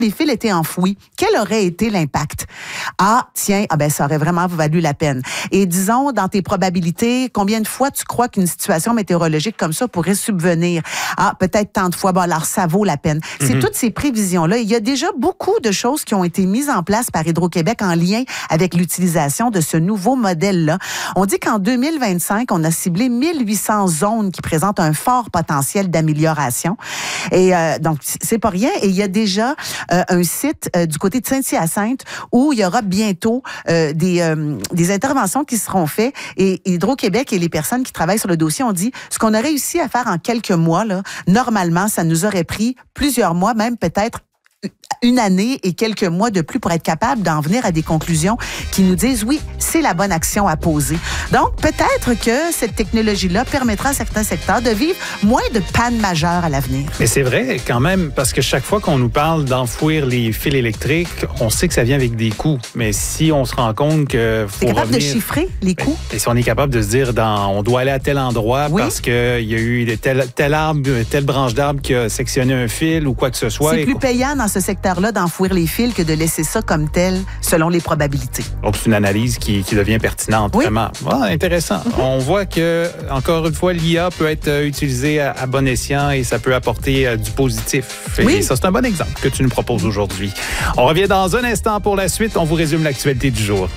les fils étaient enfouis, quel aurait été l'impact? Ça aurait vraiment valu la peine. Et disons, dans tes probabilités, combien de fois tu crois qu'une situation météorologique comme ça pourrait subvenir? Peut-être tant de fois. Bon, alors ça vaut la peine. C'est toutes ces prévisions-là. Il y a déjà beaucoup de choses qui ont été mises en place par Hydro-Québec en lien avec l'utilisation de ce nouveau modèle-là. On dit qu'en 2025, on a ciblé 1800 zones qui présentent un fort potentiel d'amélioration. Et donc, c'est pas rien. Et il y a déjà un site du côté de Saint-Hyacinthe où il y aura bientôt des interventions qui seront faites. Et Hydro-Québec et les personnes qui travaillent sur le dossier ont dit, ce qu'on a réussi à faire en quelques mois, là, normalement, ça nous aurait pris plusieurs mois, même peut-être une année et quelques mois de plus pour être capable d'en venir à des conclusions qui nous disent, oui, c'est la bonne action à poser. Donc, peut-être que cette technologie-là permettra à certains secteurs de vivre moins de pannes majeures à l'avenir. Mais c'est vrai quand même, parce que chaque fois qu'on nous parle d'enfouir les fils électriques, on sait que ça vient avec des coûts. Mais si on se rend compte que... C'est capable de chiffrer les coûts? Et si on est capable de se dire, on doit aller à tel endroit parce qu'il y a eu telle branche d'arbre qui a sectionné un fil ou quoi que ce soit. C'est plus payant dans ce secteur-là d'enfouir les fils que de laisser ça comme tel selon les probabilités. Donc, c'est une analyse qui devient pertinente, vraiment. Intéressant. On voit que, encore une fois, l'IA peut être utilisée à bon escient et ça peut apporter du positif. Et ça, c'est un bon exemple que tu nous proposes aujourd'hui. On revient dans un instant pour la suite. On vous résume l'actualité du jour.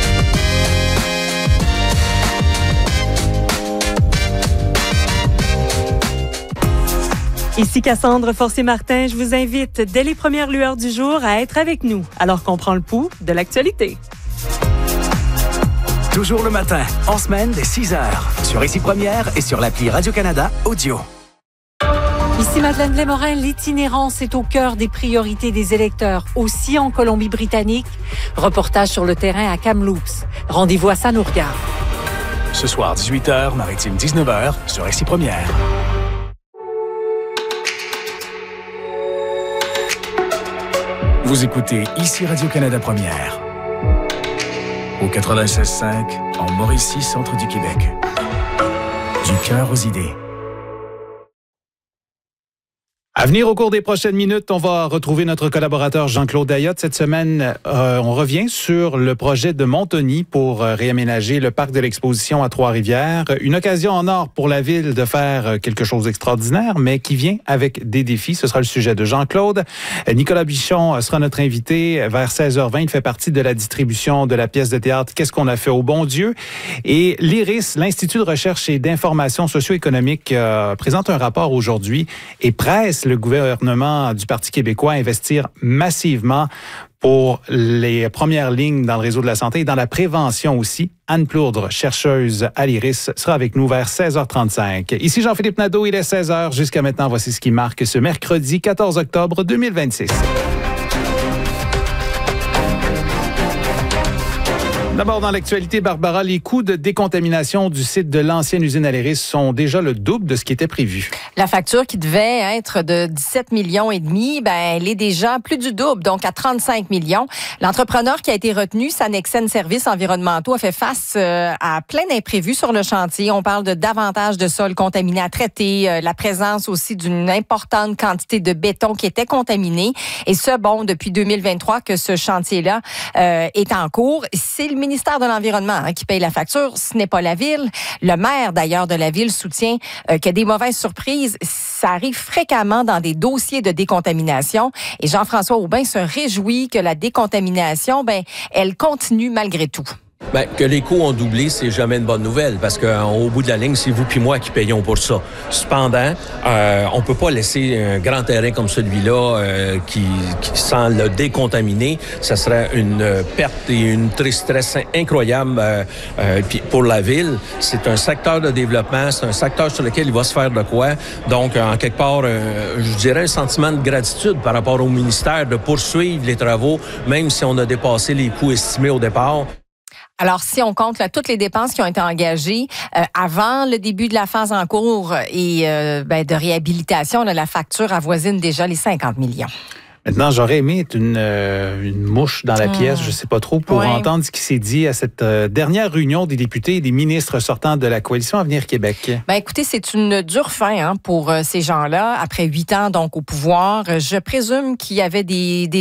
Ici Cassandre Forcier-Martin, je vous invite dès les premières lueurs du jour à être avec nous, alors qu'on prend le pouls de l'actualité. Toujours le matin, en semaine dès 6h, sur Ici Première et sur l'appli Radio-Canada Audio. Ici Madeleine Blais-Morin, l'itinérance est au cœur des priorités des électeurs, aussi en Colombie-Britannique. Reportage sur le terrain à Kamloops. Rendez-vous à ça nous regarde. Ce soir, 18h, Maritime 19h, sur Ici Première. Vous écoutez Ici Radio-Canada Première. Au 96.5, en Mauricie, centre du Québec. Du cœur aux idées. À venir au cours des prochaines minutes, on va retrouver notre collaborateur Jean-Claude Ayotte. Cette semaine, on revient sur le projet de Montoni pour réaménager le parc de l'exposition à Trois-Rivières. Une occasion en or pour la ville de faire quelque chose d'extraordinaire, mais qui vient avec des défis. Ce sera le sujet de Jean-Claude. Nicolas Bichon sera notre invité vers 16h20. Il fait partie de la distribution de la pièce de théâtre « Qu'est-ce qu'on a fait au bon Dieu ?» Et l'IRIS, l'Institut de recherche et d'information socio-économique, présente un rapport aujourd'hui et presse le gouvernement du Parti québécois à investir massivement pour les premières lignes dans le réseau de la santé et dans la prévention aussi. Anne Plourdre, chercheuse à l'IRIS, sera avec nous vers 16h35. Ici Jean-Philippe Nadeau, il est 16h. Jusqu'à maintenant, voici ce qui marque ce mercredi 14 octobre 2026. D'abord, dans l'actualité, Barbara, les coûts de décontamination du site de l'ancienne usine à l'IRIS sont déjà le double de ce qui était prévu. La facture qui devait être de 17 millions et demi, elle est déjà plus du double, donc à 35 millions. L'entrepreneur qui a été retenu, Sanexen Services environnementaux, a fait face à plein d'imprévus sur le chantier. On parle de davantage de sols contaminés à traiter, la présence aussi d'une importante quantité de béton qui était contaminé. Et ce, depuis 2023 que ce chantier-là est en cours. C'est le ministère de l'Environnement qui paye la facture, ce n'est pas la ville. Le maire, d'ailleurs, de la ville soutient qu'il y a des mauvaises surprises. Ça arrive fréquemment dans des dossiers de décontamination. Et Jean-François Aubin se réjouit que la décontamination, elle continue malgré tout. Que les coûts ont doublé, c'est jamais une bonne nouvelle parce qu'au bout de la ligne, c'est vous puis moi qui payons pour ça. Cependant, on peut pas laisser un grand terrain comme celui-là qui sans le décontaminer, ça serait une perte et une tristesse incroyable puis pour la ville. C'est un secteur de développement, c'est un secteur sur lequel il va se faire de quoi. Donc, en quelque part, je dirais un sentiment de gratitude par rapport au ministère de poursuivre les travaux, même si on a dépassé les coûts estimés au départ. Alors, si on compte toutes les dépenses qui ont été engagées avant le début de la phase en cours et de réhabilitation, la facture avoisine déjà les 50 millions. Maintenant, j'aurais aimé être une mouche dans la pièce, je sais pas trop, pour entendre ce qui s'est dit à cette dernière réunion des députés et des ministres sortants de la Coalition Avenir Québec. Ben écoutez, c'est une dure fin pour ces gens-là, après 8 ans donc au pouvoir. Je présume qu'il y avait des